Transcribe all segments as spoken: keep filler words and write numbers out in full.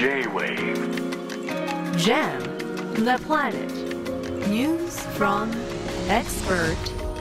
J-Wave Jam the Planet News from Expert。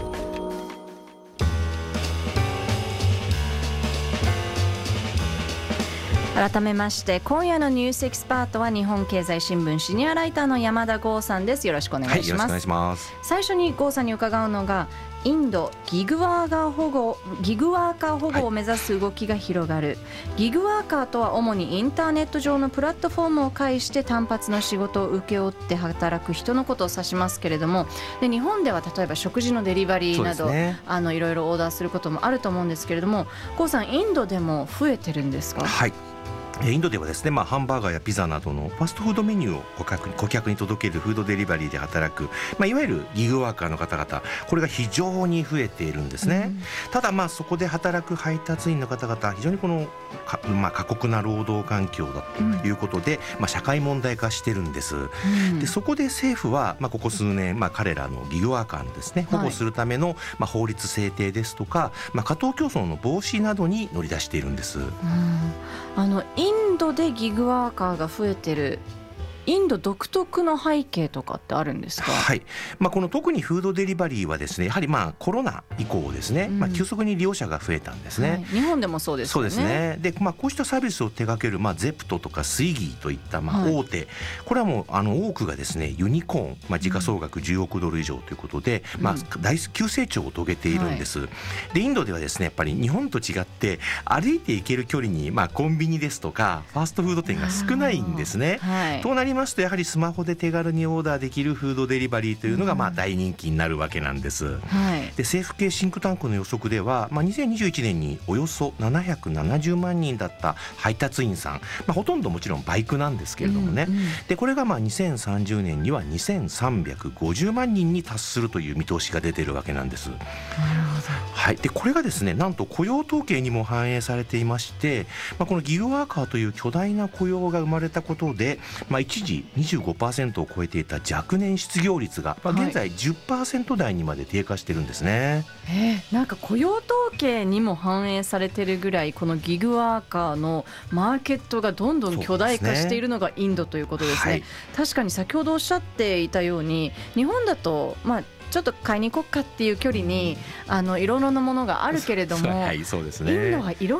改めまして今夜のニュースエキスパートは日本経済新聞シニアライターの山田剛さんです。よろしくお願いします。 はい、よろしくお願いします。 最初に剛さんに伺うのがインドギグワーカー保護ギグワーカー保護を目指す動きが広がる、はい、ギグワーカーとは主にインターネット上のプラットフォームを介して単発の仕事を請け負って働く人のことを指しますけれども、で日本では例えば食事のデリバリーなど、ね、あのいろいろオーダーすることもあると思うんですけれども、剛さんインドでも増えてるんですか？ はい、インドではですね、まあ、ハンバーガーやピザなどのファストフードメニューを顧客に、顧客に届けるフードデリバリーで働く、まあ、いわゆるギグワーカーの方々、これが非常に増えているんですね、うん、ただまあそこで働く配達員の方々非常にこのか、まあ、過酷な労働環境だということで、うんまあ、社会問題化してるんです、うん、でそこで政府は、まあ、ここ数年、まあ、彼らのギグワーカーのですね保護するための、まあ、法律制定ですとか、まあ、過当競争の防止などに乗り出しているんです、うん、 あのインドでギグワーカーが増えてるインド独特の背景とかってあるんですか？ はい、まあ、この特にフードデリバリーはですねやはりまあコロナ以降ですね、うんまあ、急速に利用者が増えたんですね、はい、 日本でもそうですよね。 そうですね。で、まあ、こうしたサービスを手掛ける、まあ、ゼプトとかスイギーといったまあ大手、はい、これはもうあの多くがですねユニコーン、まあ、時価総額じゅうおくドル以上ということで、うんまあ、大急成長を遂げているんです、はい、でインドではですねやっぱり日本と違って歩いて行ける距離に、まあ、コンビニですとかファーストフード店が少ないんですね、はい、となりますとやはりスマホで手軽にオーダーできるフードデリバリーというのがまあ大人気になるわけなんです、うんはい、で政府系シンクタンクの予測では、まあ、にせんにじゅういちねんにおよそななひゃくななじゅうまんにんだった配達員さん、まあ、ほとんどもちろんバイクなんですけれどもね、うんうん、でこれがまあにせんさんじゅうねんにはにせんさんびゃくごじゅうまんにんに達するという見通しが出ているわけなんです。なるほど、はい、でこれがですねなんと雇用統計にも反映されていまして、まあ、このギグワーカーという巨大な雇用が生まれたことで、まあ、一時 にじゅうごパーセント を超えていた若年失業率が、まあ、現在 じゅっパーセント 台にまで低下してるんですね、 はいえー、なんか雇用統計にも反映されてるぐらいこのギグワーカーのマーケットがどんどん巨大化しているのがインドということですね、はい、確かに先ほどおっしゃっていたように日本だとまあちょっと買いに行こうかっていう距離にあのいろいろなものがあるけれども、 はい、そうですね、 インドはいろ